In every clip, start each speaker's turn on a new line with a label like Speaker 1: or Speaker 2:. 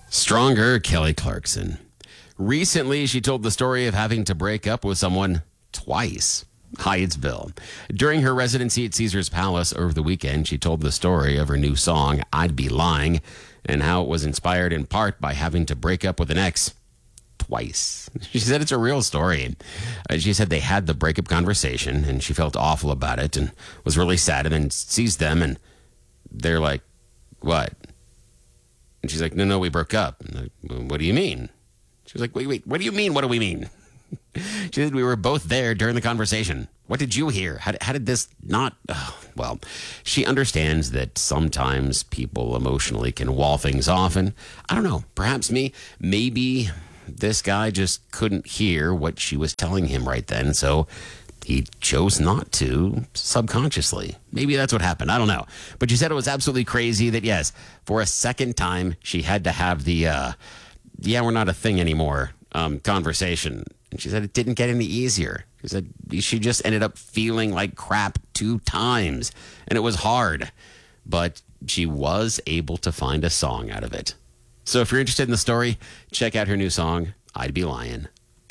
Speaker 1: Stronger, Kelly Clarkson. Recently, she told the story of having to break up with someone twice. Hyattsville. During her residency at Caesar's Palace over the weekend, she told the story of her new song, I'd Be Lying, and how it was inspired in part by having to break up with an ex twice. She said it's a real story. She said they had the breakup conversation, and she felt awful about it and was really sad, and then sees them, and they're like, what? And she's like, no, we broke up. And like, what do you mean? She was like, wait, what do you mean? What do we mean? She said we were both there during the conversation. What did you hear? How did this not? Well, she understands that sometimes people emotionally can wall things off. And I don't know, perhaps maybe this guy just couldn't hear what she was telling him right then. So he chose not to subconsciously. Maybe that's what happened. I don't know. But she said it was absolutely crazy that, yes, for a second time, she had to have the, we're not a thing anymore conversation. And she said it didn't get any easier. She said she just ended up feeling like crap 2 times. And it was hard. But she was able to find a song out of it. So if you're interested in the story, check out her new song, I'd Be Lying.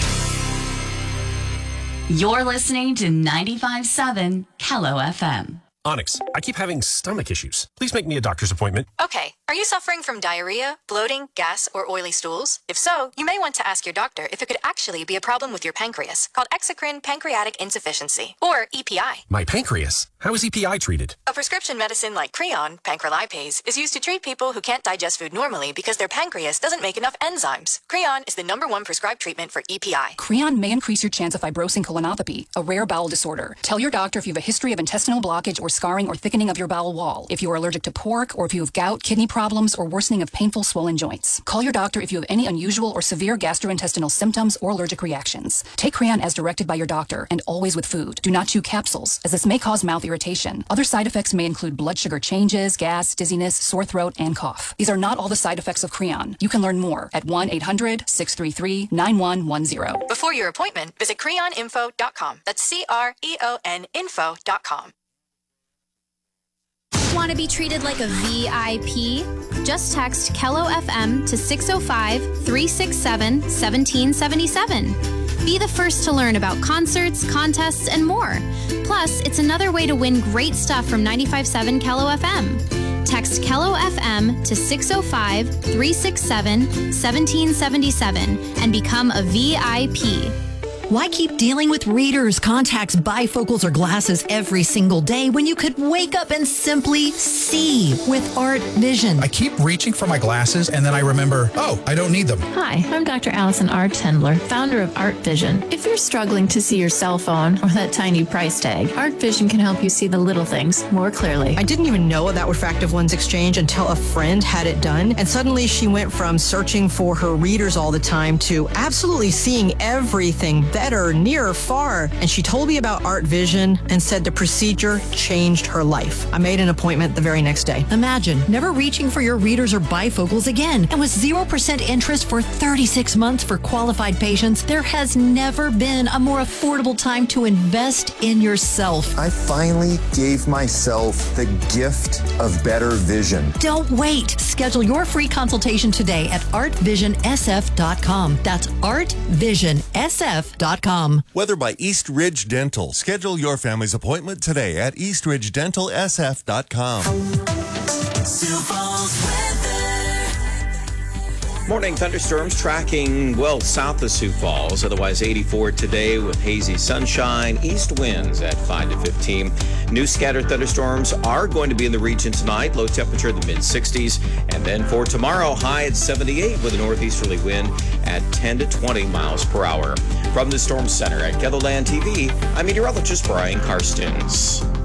Speaker 2: You're listening to 95.7 Kello FM.
Speaker 3: Onyx, I keep having stomach issues. Please make me a doctor's appointment.
Speaker 4: Okay. Are you suffering from diarrhea, bloating, gas, or oily stools? If so, you may want to ask your doctor if it could actually be a problem with your pancreas, called exocrine pancreatic insufficiency, or EPI.
Speaker 3: My pancreas? How is EPI treated?
Speaker 4: A prescription medicine like Creon, pancrelipase, is used to treat people who can't digest food normally because their pancreas doesn't make enough enzymes. Creon is the #1 prescribed treatment for EPI.
Speaker 5: Creon may increase your chance of fibrosing colonopathy, a rare bowel disorder. Tell your doctor if you have a history of intestinal blockage or scarring or thickening of your bowel wall, if you are allergic to pork, or if you have gout, kidney problems, or worsening of painful swollen joints. Call your doctor if you have any unusual or severe gastrointestinal symptoms or allergic reactions. Take Creon as directed by your doctor, and always with food. Do not chew capsules, as this may cause mouth irritation. Other side effects may include blood sugar changes, gas, dizziness, sore throat, and cough. These are not all the side effects of Creon. You can learn more at 1-800-633-9110.
Speaker 4: Before your appointment, visit creoninfo.com. That's CREON info.com.
Speaker 6: Want to be treated like a VIP? Just text Kello FM to 605-367-1777. Be the first to learn about concerts, contests, and more. Plus, it's another way to win great stuff from 95.7 Kello FM. Text Kello FM to 605-367-1777 and become a VIP.
Speaker 7: Why keep dealing with readers, contacts, bifocals, or glasses every single day when you could wake up and simply see with Art Vision?
Speaker 8: I keep reaching for my glasses and then I remember, oh, I don't need them.
Speaker 9: Hi, I'm Dr. Allison R. Tendler, founder of Art Vision. If you're struggling to see your cell phone or that tiny price tag, Art Vision can help you see the little things more clearly.
Speaker 10: I didn't even know that would Refractive Lens Exchange until a friend had it done, and suddenly she went from searching for her readers all the time to absolutely seeing everything better, near or far. And she told me about Art Vision and said the procedure changed her life. I made an appointment the very next day.
Speaker 7: Imagine never reaching for your readers or bifocals again. And with 0% interest for 36 months for qualified patients, there has never been a more affordable time to invest in yourself.
Speaker 11: I finally gave myself the gift of better vision.
Speaker 7: Don't wait. Schedule your free consultation today at artvision.sf.com. That's artvision.sf.com.
Speaker 12: Weather by East Ridge Dental. Schedule your family's appointment today at eastridgedentalsf.com.
Speaker 13: Sioux Falls weather.
Speaker 14: Morning thunderstorms tracking well south of Sioux Falls. Otherwise 84 today with hazy sunshine. East winds at 5 to 15. New scattered thunderstorms are going to be in the region tonight. Low temperature in the mid-60s. And then for tomorrow, high at 78 with a northeasterly wind at 10 to 20 miles per hour. From the Storm Center at KELOLAND TV, I'm meteorologist Brian Karstens.